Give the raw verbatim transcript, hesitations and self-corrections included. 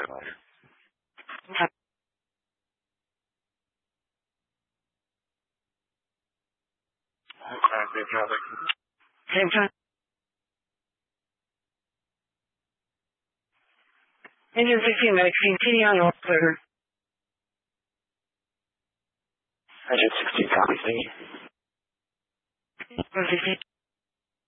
Same time. Engine sixteen, medic, continue on your clear. Engine sixteen, copy, thank you. one sixteen.